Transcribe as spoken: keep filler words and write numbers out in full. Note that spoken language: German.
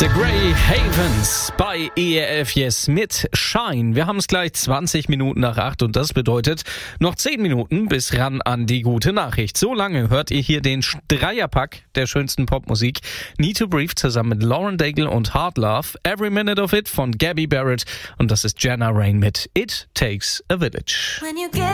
The Grey Havens bei E R F Yes mit Shine. Wir haben es gleich zwanzig Minuten nach acht und das bedeutet noch zehn Minuten bis ran an die gute Nachricht. So lange hört ihr hier den Dreierpack der schönsten Popmusik. Need to Breathe zusammen mit Lauren Daigle und Hard Love. Every Minute of It von Gabby Barrett und das ist Jenna Rain mit It Takes a Village. When you get